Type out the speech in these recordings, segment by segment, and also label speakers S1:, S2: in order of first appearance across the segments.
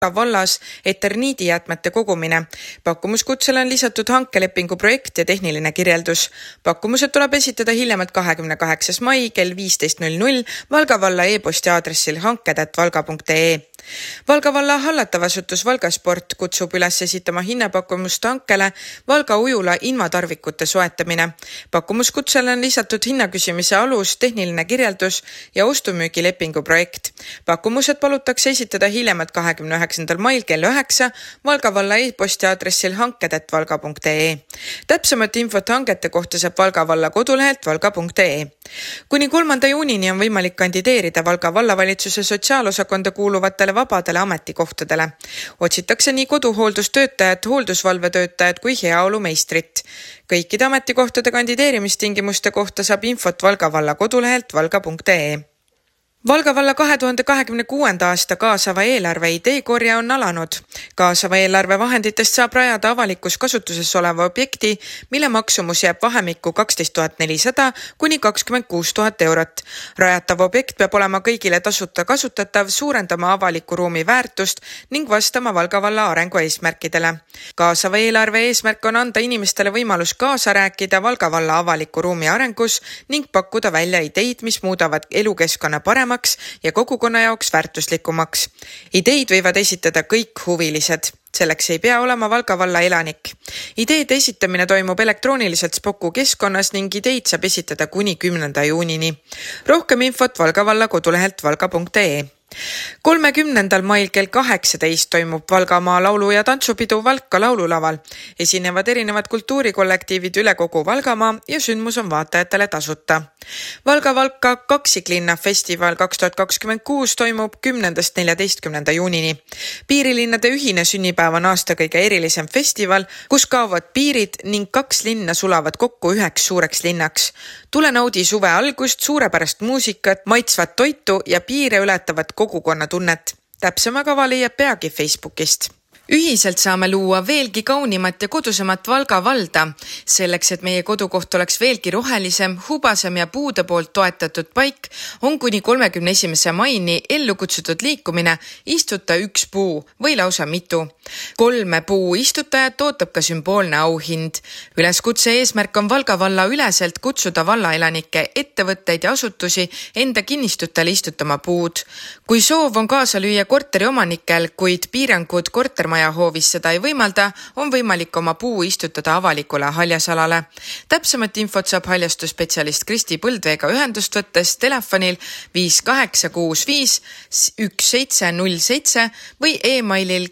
S1: vallas eterniidijäätmete kogumine. Pakkumuskutsele on lisatud hankelepingu projekt ja tehniline kirjeldus. Pakkumused tuleb esitada hiljemalt 28. mai kell 15.00 Valga valla e-posti aadressil hanked@valga.ee. Valga valla hallatav asutus Valga Sport kutsub üles esitama hinnapakkumust hankele Valga ujula invatarvikute soetamine. Pakkumuskutsele on lisatud hinnaküsimise alus, tehniline kirjeldus ja ostumüügilepingu projekt. Pakkumused palutakse esitada hiljemalt 29. mail kell 9 Valga valla e-posti aadressil hanked@valga.ee. Täpsemat infot hangete kohta saab Valga valla kodulehelt valga.ee. Kuni 3. juunini on võimalik kandideerida Valga vallavalitsuse sotsiaalosakonda kuuluvatele vabadele ametikohtadele. Otsitakse nii koduhooldustöötajat, hooldusvalvetöötajat kui heaolumeistrit. Kõikide ametikohtade kandideerimistingimuste kohta saab infot Valga valla kodulehelt valga.ee. Valga valla 2026. aasta kaasava eelarve ideekorje on alanud. Kaasava eelarve vahenditest saab rajada avalikus kasutuses oleva objekti, mille maksumus jääb vahemikku 12 400 kuni 26 000 eurot. Rajatav objekt peab olema kõigile tasuta kasutatav, suurendama avaliku ruumi väärtust ning vastama Valga valla arengu eesmärkidele. Kaasava eelarve eesmärk on anda inimestele võimalus kaasa rääkida Valga valla avaliku ruumi arengus ning pakkuda välja ideid, mis muudavad elukeskkonna paremaks ja kogukonna jaoks väärtuslikumaks. Ideid võivad esitada kõik huvilised. Selleks ei pea olema Valga valla elanik. Ideede esitamine toimub elektrooniliselt Spoku keskkonnas ning ideid saab esitada kuni 10. juunini. Rohkem infot Valga valla kodulehelt valga.ee. 30. mail kell 18 toimub Valgamaa laulu- ja tantsupidu Valka laululaval. Esinevad erinevad kultuurikollektiivid üle kogu Valgamaa ja sündmus on vaatajatele tasuta. Valga kaksiklinna festival 2026 toimub 10.–14. juunini. Piirilinnade ühine sünnipäev on aasta kõige erilisem festival, kus kaovad piirid ning 2 linna sulavad kokku üheks suureks linnaks. Tule naudi suve algust, suurepärast muusikat, maitsvat toitu ja piire ületavat kogukonna tunnet. Täpsema kava leiab peagi Facebookist. Ühiselt saame luua veelgi kaunimat ja kodusemat Valga valda. Selleks, et meie kodukoht oleks veelgi rohelisem, hubasem ja puude poolt toetatud paik, on kuni 31. maini ellu kutsutud liikumine Istuta 1 puu või lausa mitu. 3 puu istutajat ootab ka sümboolne auhind. Üleskutse eesmärk on Valga valla üleselt kutsuda vallaelanikke, ettevõtteid ja asutusi enda kinnistutele istutama puud. Kui soov on kaasa lüüa korteri omanikel, kuid piirangud kortermaja hoovis seda ei võimalda, on võimalik oma puu istutada avalikule haljasalale. Täpsemat infot saab haljastusspetsialist Kristi Põldveega ühendust võttes telefonil 5865 1707 või e-mailil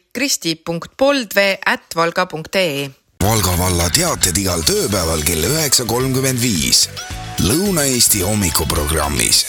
S1: kristi.poldvee@valga.ee.
S2: Valga valla teated igal tööpäeval kell 9.35 Lõuna-Eesti hommikuprogrammis.